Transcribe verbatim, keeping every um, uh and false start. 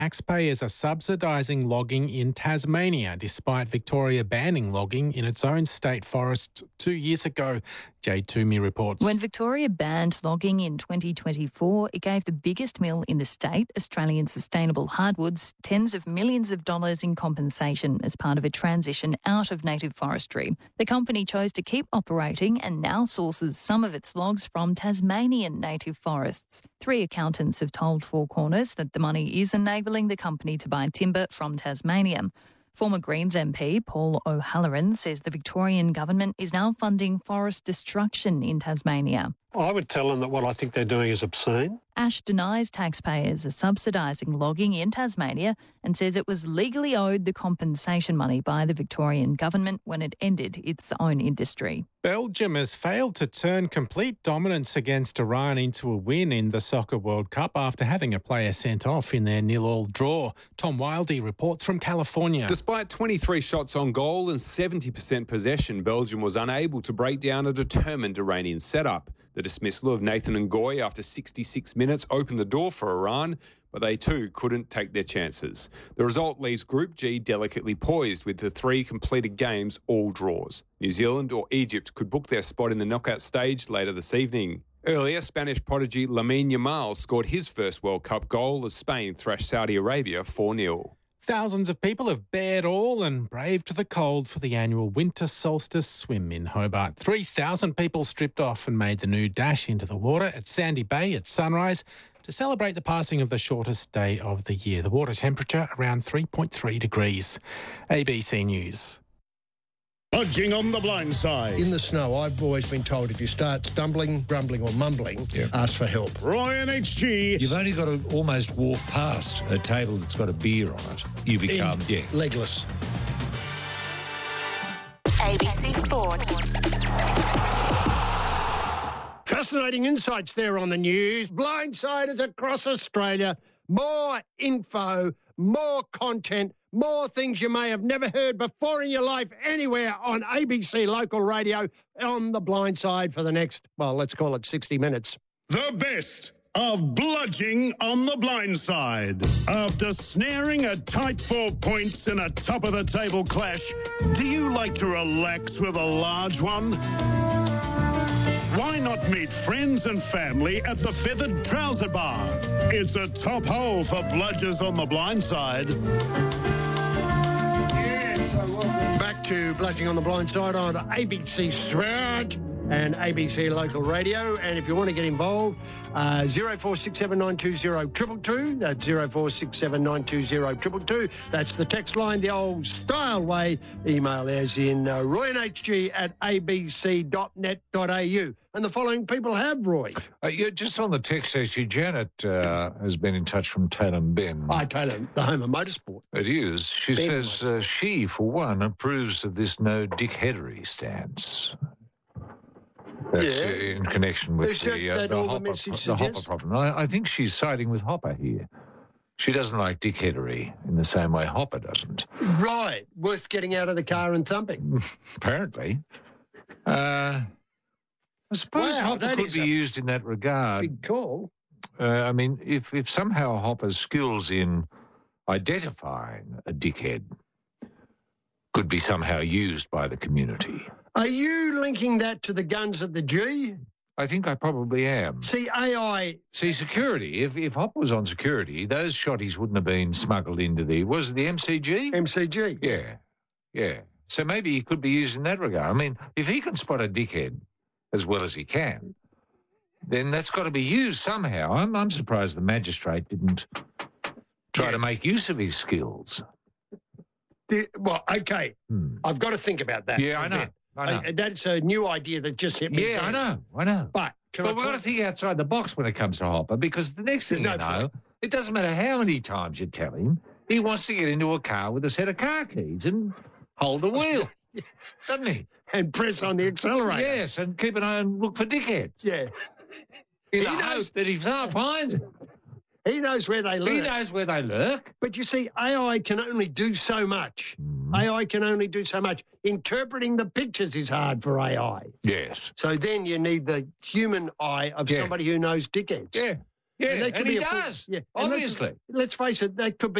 Taxpayers are subsidising logging in Tasmania, despite Victoria banning logging in its own state forests two years ago. Jade Toomey reports. When Victoria banned logging in twenty twenty-four, it gave the biggest mill in the state, Australian Sustainable Hardwoods, tens of millions of dollars in compensation as part of a transition out of native forestry. The company chose to keep operating and now sources some of its logs from Tasmanian native forests. Three accountants have told Four Corners that the money is enabling the company to buy timber from Tasmania. Former Greens M P Paul O'Halloran says the Victorian government is now funding forest destruction in Tasmania. I would tell them that what I think they're doing is obscene. Ash denies taxpayers are subsidising logging in Tasmania and says it was legally owed the compensation money by the Victorian government when it ended its own industry. Belgium has failed to turn complete dominance against Iran into a win in the Soccer World Cup after having a player sent off in their nil-all draw. Tom Wildey reports from California. Despite twenty-three shots on goal and seventy percent possession, Belgium was unable to break down a determined Iranian setup. The dismissal of Nathan Ngoy after sixty-six minutes opened the door for Iran, but they too couldn't take their chances. The result leaves Group G delicately poised with the three completed games all draws. New Zealand or Egypt could book their spot in the knockout stage later this evening. Earlier, Spanish prodigy Lamine Yamal scored his first World Cup goal as Spain thrashed Saudi Arabia four nil. Thousands of people have bared all and braved the cold for the annual winter solstice swim in Hobart. three thousand people stripped off and made the new dash into the water at Sandy Bay at sunrise to celebrate the passing of the shortest day of the year. The water temperature around three point three degrees. A B C News. Bludging on the blind side. In the snow, I've always been told if you start stumbling, grumbling or mumbling, yeah. ask for help. Roy and H G. You've only got to almost walk past a table that's got a beer on it. You become, In, yeah. legless. A B C Sport. Fascinating insights there on the news. Blindsiders across Australia. More info, more content, more things you may have never heard before in your life anywhere on A B C Local Radio on The Blind Side for the next, well, let's call it sixty minutes. The best of Bludging on the Blind Side. After snaring a tight four points in a top-of-the-table clash, do you like to relax with a large one? Why not meet friends and family at the Feathered Trouser Bar? It's a top hole for bludgers on the blind side. Back to Bludging on the Blind Side on A B C Sport and A B C Local Radio. And if you want to get involved, uh, zero four six seven nine two zero two two two. That's zero four six seven nine two zero two two two. That's the text line, the old style way. Email as in uh, roy and h g at a b c dot net dot a u. And the following people have, Roy. Uh, yeah, just on the text, actually, Janet uh, has been in touch from Taylor Ben. I Taylor, the home of motorsport. It is. She Ben says uh, she, for one, approves of this no dickheadery stance. That's Yeah. uh, in connection with Is that- the, uh, that the, all the Hopper, message the Hopper suggests? problem. I, I think she's siding with Hopper here. She doesn't like dickheadery in the same way Hopper doesn't. Right. Worth getting out of the car and thumping. Apparently. Uh, I suppose Wow, Hopper that could is be a used in that regard. Big call. Uh, I mean, if, if somehow Hopper's skills in identifying a dickhead could be somehow used by the community. Are you linking that to the guns at the G? I think I probably am. See, A I... See, security, if, if Hopper was on security, those shotties wouldn't have been smuggled into the, was it the M C G? M C G. Yeah, yeah. So maybe he could be used in that regard. I mean, if he can spot a dickhead as well as he can, then that's got to be used somehow. I'm, I'm surprised the magistrate didn't try Yeah. to make use of his skills. The, well, okay. Hmm. I've got to think about that. Yeah, for a I know. bit. I know. I- that's a new idea that just hit me. Yeah, I then. know, I know. But can But I we've got to talk- think outside the box when it comes to Hopper, because the next thing There's you no know, point. it doesn't matter how many times you tell him, he wants to get into a car with a set of car keys and hold the wheel, doesn't he? and press on the accelerator. Yes, and keep an eye and look for dickheads. Yeah. In He the knows- hope that if he finds them, He knows where they he live. knows where they lurk. But you see, A I can only do so much. Mm-hmm. A I can only do so much. Interpreting the pictures is hard for A I. Yes. So then you need the human eye of Yeah. somebody who knows dickheads. Yeah. Yeah, that and, could he be a full- does. yeah. And let's- Obviously. Let's face it, that could be